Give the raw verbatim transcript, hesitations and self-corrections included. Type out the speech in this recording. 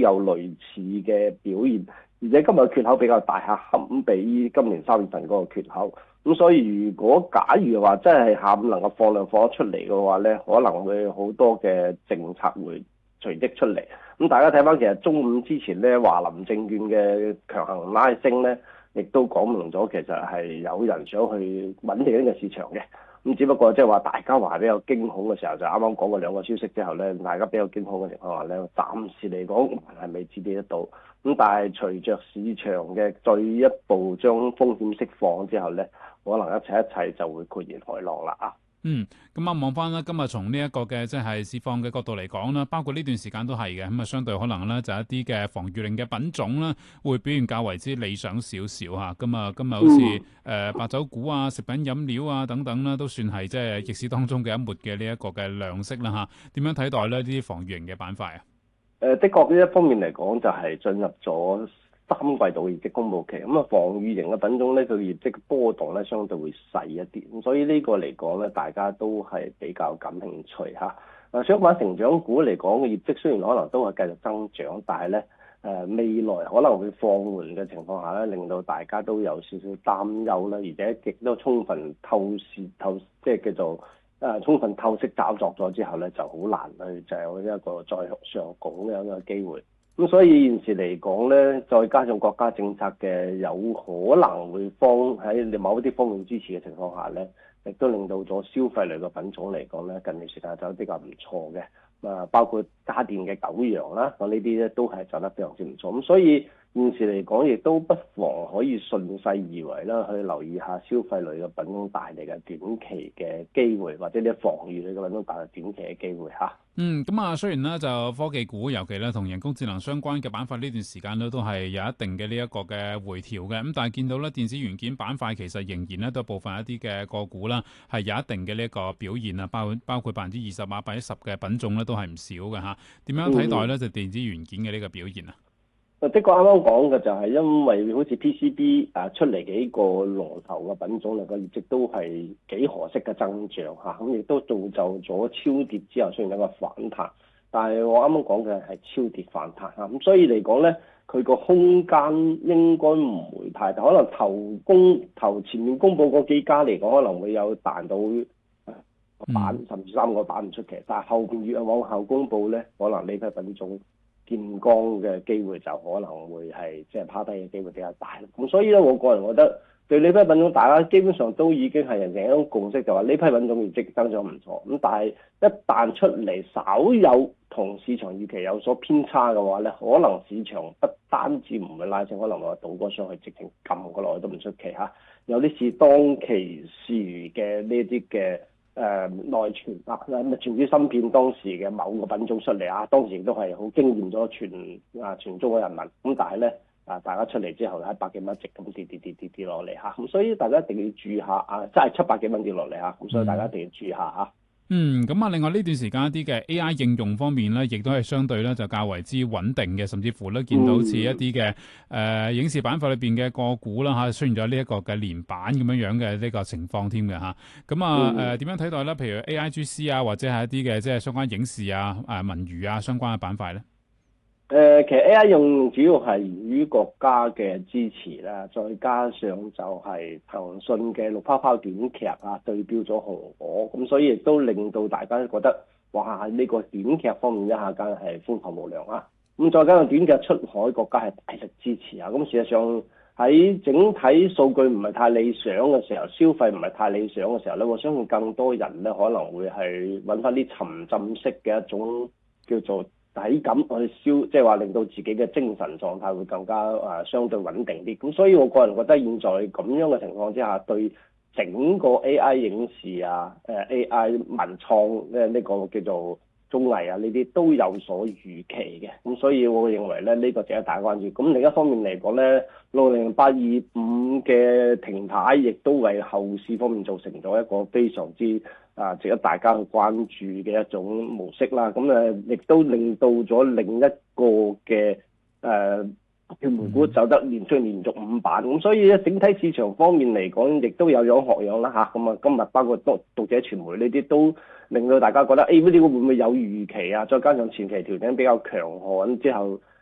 有類似嘅表現，而且今日缺口比較大下，堪比今年三月份嗰個缺口。咁所以如果假如話真係下午能夠放量放得出嚟嘅話咧，可能會好多嘅政策會隨即出嚟。咁大家睇翻其實中午之前咧，華林證券嘅強行拉升咧，亦都講明咗其實係有人想去穩定呢個市場嘅。咁只不過即係話大家話比較驚恐嘅時候，就啱啱講過兩個消息之後咧，大家比較驚恐嘅情況下咧，暫時嚟講係未知得到。咁但係隨着市場嘅進一步將風險釋放之後咧，可能一切一切就會豁然開朗啦啊！ 嗯，咁啊望翻啦，今日從呢一個嘅即係市況嘅角度嚟講啦，包括呢段時間都係嘅，咁啊相對可能咧就一啲嘅防禦令嘅品種啦，會表現較為之理想少少嚇。咁啊今日好似誒、呃、白酒股啊、食品飲料啊等等啦，都算係即係逆市當中嘅一抹嘅呢一個嘅亮色啦嚇。點樣睇待咧呢啲防禦型嘅板塊啊？ 誒，的確呢一方面嚟講，就係進入咗三季度業績公佈期，咁啊防禦型嘅品種咧，佢業績波動咧相對會細一啲，咁所以呢個嚟講咧，大家都係比較感興趣嚇。誒，相反成長股嚟講嘅業績雖然可能都係繼續增長，但係咧誒未來可能會放緩嘅情況下咧，令到大家都有少少擔憂啦，而且亦都充分透視透，即係叫做。誒、啊、充分透析炒作咗之後咧，就好難去就有一個再上拱嘅一個機會。咁所以現時嚟講咧，再加上國家政策嘅有可能會方喺某一啲方面支持嘅情況下咧，亦都令到咗消費類嘅品種嚟講咧，近段時間走得比較唔錯嘅。啊，包括家電嘅九陽啦，咁呢啲咧都係走得非常之唔錯。咁所以現時嚟講，亦都不妨可以順勢而為啦，去留意下消費類嘅品種帶嚟嘅短期嘅機會，或者啲防禦類嘅品種帶嚟短期嘅機會嚇。 嗯，咁啊，雖然咧就科技股，尤其咧同人工智能相關嘅板塊呢段時間咧都係有一定嘅呢一個嘅回調嘅，咁但係見到咧電子元件板塊其實仍然咧都部分一啲嘅個股啦係有一定嘅呢一個表現啊，包括包括百分之二十啊、百分之十嘅品種咧都係唔少嘅嚇。點樣睇待咧就電子元件嘅呢個表現啊？ 的確啱啱講嘅就係因為好似 P C B 啊出嚟幾個龍頭嘅品種嚟個業績都係幾何式嘅增長嚇，咁亦都造就咗超跌之後雖然有個反彈，但係我啱啱講嘅係超跌反彈嚇，咁所以嚟講咧，佢個空間應該唔會太大，可能頭公頭前面公佈嗰幾家嚟講可能會有彈到板甚至三個板唔出奇，但係後邊越往後公佈咧，可能呢批品種見光嘅機會就可能會係即係拋低嘅機會比較大，咁所以咧，我個人覺得對呢批品種，大家基本上都已經係形成一種共識，就話呢批品種業績增長唔錯。咁但係一旦出嚟稍有同市場預期有所偏差嘅話咧，可能市場不單止唔會拉升，可能話倒過上去，直情撳過落去都唔出奇嚇。有啲似當其時嘅呢啲嘅。誒、呃、內存啊，咁啊傳輸芯片當時嘅某個品種出嚟啊，當時亦都係好驚豔咗全啊全中國人民。咁但係咧啊，大家出嚟之後喺百幾蚊一直咁跌跌跌跌跌落嚟嚇，咁所以大家一定要注意下啊，真係七百幾蚊跌落嚟嚇，咁所以大家一定要注意下嚇。 嗯，咁啊，另外呢段時間一啲嘅 A I 應用方面咧，亦都係相對咧就較為之穩定嘅，甚至乎咧見到似一啲嘅誒影視板塊裏邊嘅個股啦嚇，出現咗呢一個嘅連板咁樣樣嘅呢個情況添嘅嚇。咁啊誒點樣睇待咧？譬如 A I G C 啊，或者係一啲嘅即係相關影視啊、誒文娛啊相關嘅板塊咧？ 誒、呃，其實 A I 用主要係源於國家嘅支持啦，再加上就係騰訊嘅綠泡泡短劇啊對標咗紅火，咁所以亦都令到大家覺得哇呢、這個短劇方面一下間係歡騰無量啊！咁再加上短劇出海，國家係大力支持啊！咁事實上喺整體數據唔係太理想嘅時候，消費唔係太理想嘅時候咧，我相信更多人咧可能會係揾翻啲沉浸式嘅一種叫做體感去消，即係話令到自己嘅精神狀態會更加啊、呃、相對穩定啲。咁所以我個人覺得現在咁樣嘅情況之下，對整個 A I 影視啊、誒、呃、A I 文創咧呢個叫做綜藝啊呢啲都有所預期嘅。咁所以我認為咧呢、這個值得大家關注。咁另一方面嚟講咧，六零八二五嘅停牌亦都為後市方面造成咗一個非常之啊，值得大家去關注嘅一種模式啦。咁誒，亦都令到咗另一個嘅誒票盤股走得連續連續五板。咁所以咧，整體市場方面嚟講，亦都有樣學樣啦嚇。咁啊，今日包括讀讀者傳媒呢啲都令到大家覺得，誒呢個會唔會有預期啊？再加上前期調整比較強悍之後，